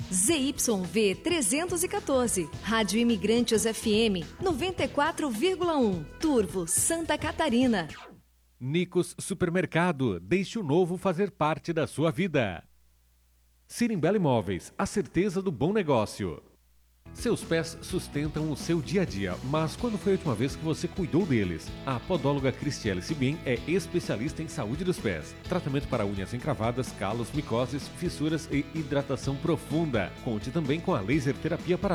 ZYV 314, Rádio Imigrantes FM 94,1, Turvo, Santa Catarina. Nicos Supermercado, deixe o novo fazer parte da sua vida. Sirimbela Imóveis, a certeza do bom negócio. Seus pés sustentam o seu dia a dia, mas quando foi a última vez que você cuidou deles? A podóloga Cristiele Sibim é especialista em saúde dos pés. Tratamento para unhas encravadas, calos, micoses, fissuras e hidratação profunda. Conte também com a laser terapia para